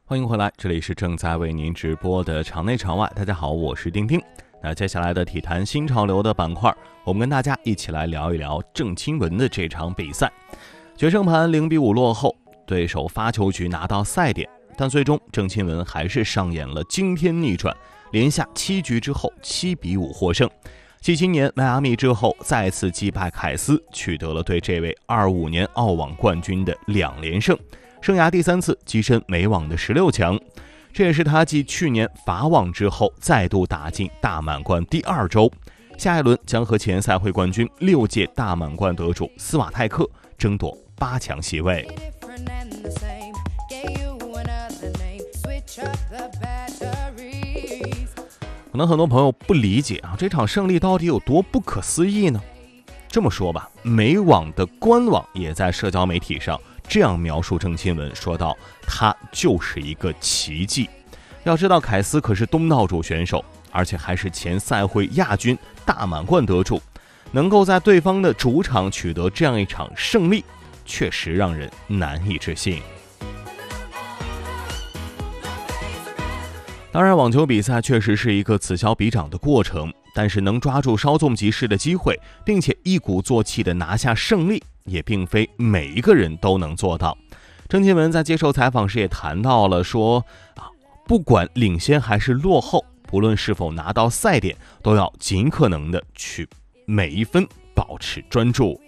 欢迎回来，这里是正在为您直播的场内场外。大家好，我是丁丁。那接下来的体坛新潮流的板块，我们跟大家一起来聊一聊郑钦文的这场比赛。决胜盘0-5落后，对手发球局拿到赛点，但最终郑钦文还是上演了惊天逆转，连下7局之后7-5获胜。继今年迈阿密之后再次击败凯斯，取得了对这位25年澳网冠军的2连胜，生涯第3次跻身美网的16强。这也是他继去年法网之后再度打进大满贯第2周，下一轮将和前赛会冠军6届大满贯得主斯瓦泰克争夺8强席位。可能很多朋友不理解这场胜利到底有多不可思议呢？这么说吧，美网的官网也在社交媒体上这样描述郑钦文，说道他就是一个奇迹。要知道凯斯可是东道主选手，而且还是前赛会亚军、大满贯得主，能够在对方的主场取得这样一场胜利，确实让人难以置信。当然，网球比赛确实是一个此消彼长的过程，但是能抓住稍纵即逝的机会，并且一鼓作气地拿下胜利，也并非每一个人都能做到。郑钦文在接受采访时也谈到了说，不管领先还是落后，不论是否拿到赛点，都要尽可能的去每一分保持专注。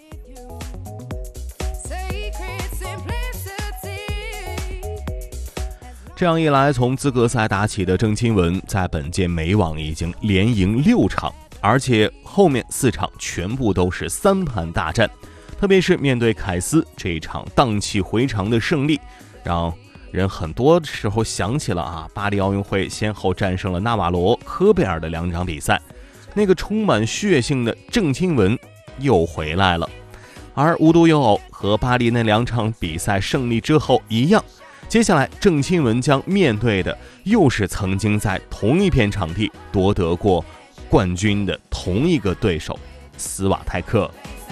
这样一来，从资格赛打起的郑钦文在本届美网已经连赢6场，而且后面4场全部都是3盘大战。特别是面对凯斯这一场荡气回肠的胜利，让人很多时候想起了巴黎奥运会先后战胜了纳瓦罗、科贝尔的2场比赛，那个充满血性的郑钦文又回来了。而无独有偶，和巴黎那2场比赛胜利之后一样，接下来郑钦文将面对的又是曾经在同一片场地夺得过冠军的同一个对手斯瓦泰克。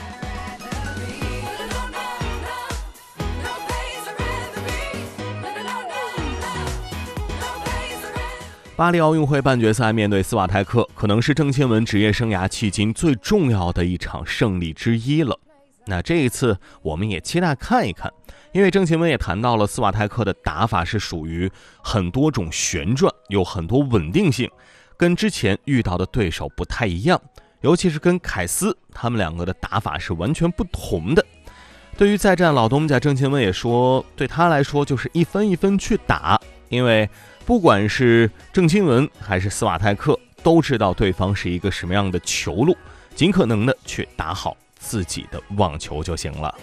巴黎奥运会半决赛面对斯瓦泰克，可能是郑钦文职业生涯迄今最重要的一场胜利之一了。那这一次我们也期待看一看，因为郑钦文也谈到了斯瓦泰克的打法是属于很多种旋转，有很多稳定性，跟之前遇到的对手不太一样，尤其是跟凯斯，他们2个的打法是完全不同的。对于再战老东家，郑钦文也说，对他来说就是一分一分去打，因为不管是郑钦文还是斯瓦泰克，都知道对方是一个什么样的球路，尽可能的去打好自己的网球就行了。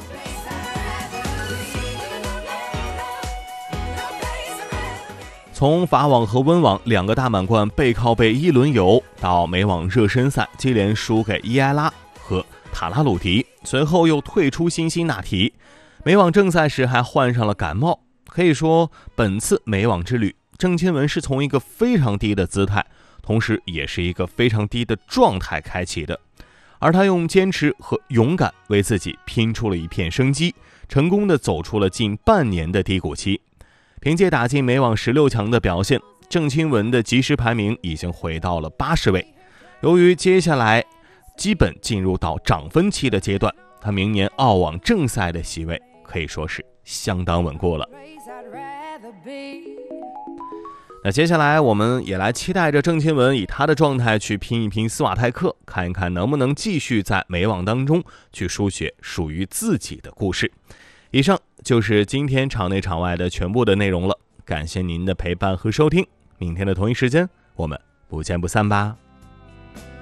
从法网和温网2个大满贯背靠背一轮游，到美网热身赛接连输给伊埃拉和塔拉鲁迪，随后又退出辛辛那提，美网正赛时还患上了感冒。可以说本次美网之旅，郑钦文是从一个非常低的姿态，同时也是一个非常低的状态开启的，而他用坚持和勇敢为自己拼出了一片生机，成功的走出了近半年的低谷期。凭借打进美网16强的表现，郑钦文的即时排名已经回到了80位。由于接下来基本进入到涨分期的阶段，他明年澳网正赛的席位可以说是相当稳固了。那接下来我们也来期待着郑钦文以他的状态去拼一拼斯瓦泰克，看一看能不能继续在美网当中去书写属于自己的故事。以上就是今天场内场外的全部的内容了，感谢您的陪伴和收听，明天的同一时间我们不见不散吧。